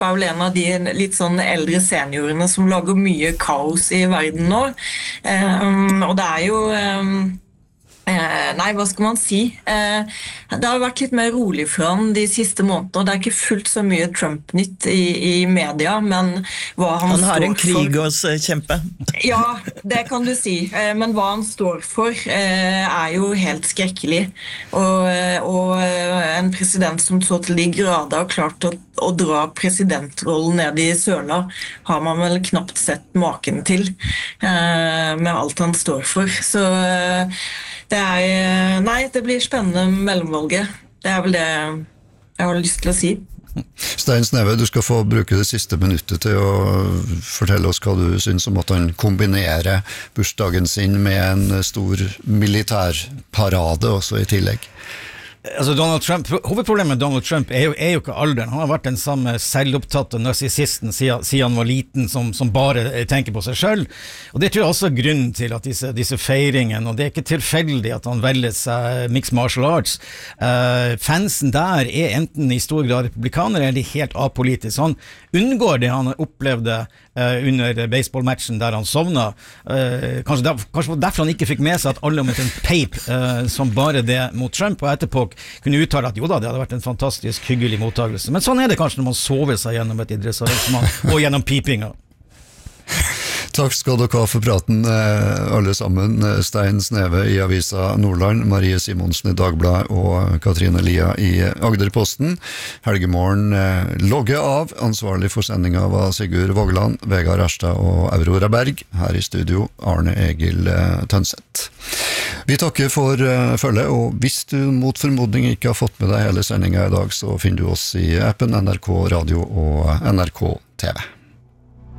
er vel en av de litt sånn eldre seniorene som lager mye kaos i verden nå. Og det er jo nei, hva skal man si? Det har vært litt mer rolig for han de siste månedene. Det er ikke fullt så mye Trump-nytt i media, men hva han står for... Han har en krig å kjempe. Ja, det kan du si. Men hva han står for er jo helt skrekkelig. Og en president som så til de grader har klart å dra presidentrollen ned i søla, har man vel knapt sett maken til med alt han står for. Så det blir spennende mellomvalget. Det er vel det jeg har lyst til å si. Stein Sneve, du skal få bruke det siste minuttet til å fortelle oss hva du synes om at han kombinerer bursdagen sin med en stor militærparade også i tillegg. Altså Donald Trump, hovedproblemet med Donald Trump er jo ikke alderen. Han har vært den samme selvopptatte narsissisten siden han var liten, som bare tenker på seg selv. Og det tror jeg også er grunnen til at disse feiringene, og det er ikke tilfeldig at han velger seg mixed martial arts. Fansen der er enten i stor grad republikanere eller helt apolitisk. Han unngår det han opplevde under baseballmatchen der han sovna. Kanskje derfor han ikke fikk med seg at alle med en peip som bare det mot Trump, og etterpå kunne uttale at jo da, det hadde vært en fantastisk hyggelig mottagelse. Men sånn er det kanskje når man sover seg gjennom et idrettsarrangement og gjennom pipinga. Takk skal dere ha for praten, alle sammen. Stein Sneve i Avisa Nordland, Marie Simonsen i Dagbladet og Katrine Lia i Agderposten. Helgemorgen logget av. Ansvarlig for sendinga var Sigurd Vågeland, Vegard Erstad og Aurora Berg. Her i studio Arne Egil Tønseth. Vi takker for følget, og hvis du mot formodning ikke har fått med deg hele sendinga i dag, så finner du oss i appen NRK Radio og NRK TV.